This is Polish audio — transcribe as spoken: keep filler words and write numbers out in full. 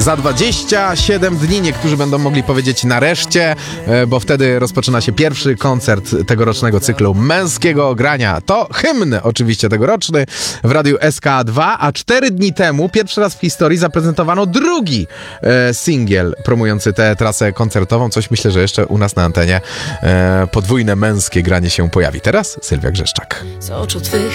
Za dwadzieścia siedem dni niektórzy będą mogli powiedzieć nareszcie, bo wtedy rozpoczyna się pierwszy koncert tegorocznego cyklu męskiego grania. To hymn oczywiście tegoroczny w Radiu S K dwa, a cztery dni temu pierwszy raz w historii zaprezentowano drugi e, singiel promujący tę trasę koncertową. Coś myślę, że jeszcze u nas na antenie e, podwójne męskie granie się pojawi. Teraz Sylwia Grzeszczak. Z oczu twych